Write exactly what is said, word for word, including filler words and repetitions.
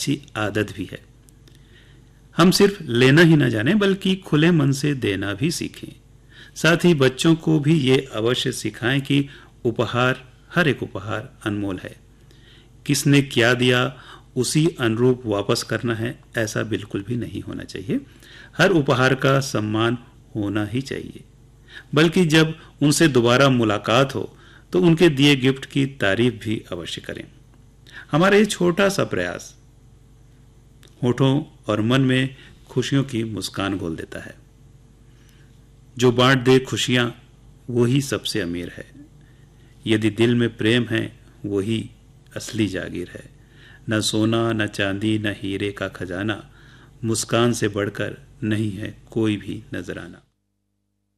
अच्छी आदत भी है। हम सिर्फ लेना ही न जाने बल्कि खुले मन से देना भी सीखें। साथ ही बच्चों को भी ये अवश्य सिखाएं कि उपहार, हर एक उपहार अनमोल है। किसने क्या दिया उसी अनुरूप वापस करना है, ऐसा बिल्कुल भी नहीं होना चाहिए। हर उपहार का सम्मान होना ही चाहिए, बल्कि जब उनसे दोबारा मुलाकात हो तो उनके दिए गिफ्ट की तारीफ भी अवश्य करें। हमारा ये छोटा सा प्रयास होठों और मन में खुशियों की मुस्कान घोल देता है। जो बांट दे खुशियां वही सबसे अमीर है। यदि दिल में प्रेम है वही असली जागीर है। न सोना न चांदी न हीरे का खजाना, मुस्कान से बढ़कर नहीं है कोई भी नजराना।